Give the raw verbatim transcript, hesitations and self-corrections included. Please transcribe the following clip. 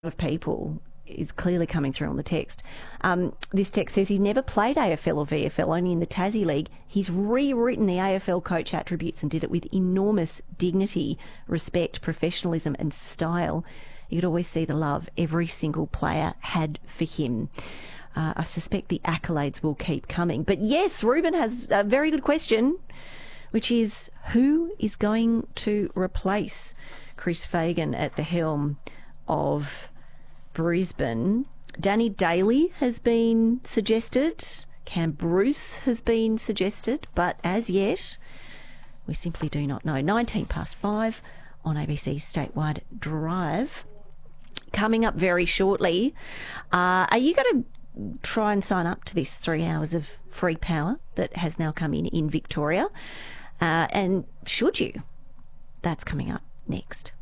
of people is clearly coming through on the text. Um, this text says he's never played A F L or V F L, only in the Tassie League. He's rewritten the A F L coach attributes and did it with enormous dignity, respect, professionalism and style. You could always see the love every single player had for him. Uh, I suspect the accolades will keep coming. But yes, Ruben has a very good question, which is who is going to replace Chris Fagan at the helm of Brisbane? Danny Daly has been suggested. Cam Bruce has been suggested. But as yet, we simply do not know. nineteen past five on A B C's Statewide Drive. Coming up very shortly, uh, are you going to try and sign up to this three hours of free power that has now come in in Victoria? Uh, and should you? That's coming up next.